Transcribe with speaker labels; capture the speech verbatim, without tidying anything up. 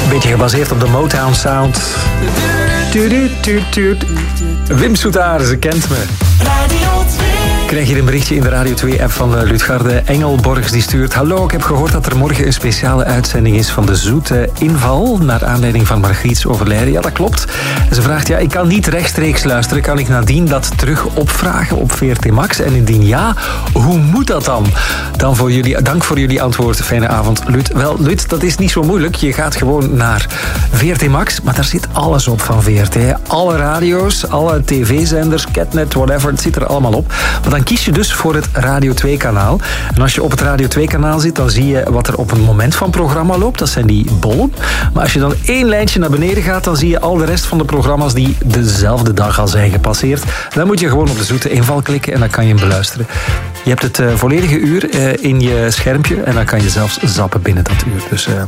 Speaker 1: Beetje gebaseerd op de Motown sound. Wim Soetaar, ze kent me.
Speaker 2: Radio twee.
Speaker 1: Ik krijg hier een berichtje in de Radio twee-app van Lutgarde Engelborgs. Die stuurt: hallo, ik heb gehoord dat er morgen een speciale uitzending is van de Zoete Inval. Naar aanleiding van Margriet's overlijden. Ja, dat klopt. En ze vraagt, ja, ik kan niet rechtstreeks luisteren. Kan ik nadien dat terug opvragen op V R T Max? En indien ja, hoe moet dat dan? Dan voor jullie, dank voor jullie antwoord. Fijne avond, Lut. Wel, Lut, dat is niet zo moeilijk. Je gaat gewoon naar V R T Max, maar daar zit alles op van V R T. Alle radio's, alle tv-zenders, Catnet, whatever, het zit er allemaal op. Maar dan kies je dus voor het Radio twee kanaal. En als je op het Radio twee kanaal zit, dan zie je wat er op een moment van programma loopt. Dat zijn die bollen. Maar als je dan één lijntje naar beneden gaat, dan zie je al de rest van de programma's die dezelfde dag al zijn gepasseerd. Dan moet je gewoon op de Zoete Inval klikken en dan kan je hem beluisteren. Je hebt het uh, volledige uur uh, in je schermpje en dan kan je zelfs zappen binnen dat uur. Dus uh,